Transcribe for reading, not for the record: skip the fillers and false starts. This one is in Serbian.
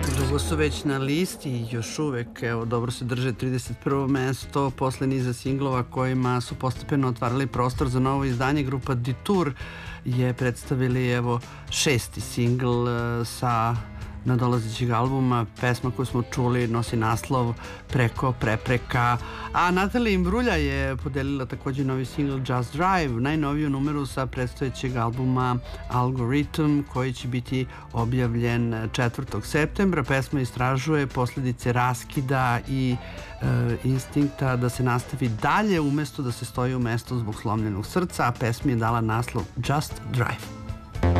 Dugo su već na listi i još uvek, evo, dobro se drže 31. mesto posle niza singlova kojima su postepeno otvarali prostor za novo izdanje. Grupa Detour je predstavili, evo, 6. singl sa nadolazećeg albuma. Pesma koju smo čuli nosi naslov Preko prepreka, a Natalija Imbruglia je podelila takođe novi singl Just Drive, najnoviju numeru sa predstojećeg albuma Algorithm, koji će biti objavljen 4. septembra. Pesma istražuje posledice raskida i instinkta da se nastavi dalje umesto da se stoji u mesto zbog slomljenog srca, a pesmi je dala naslov Just Drive.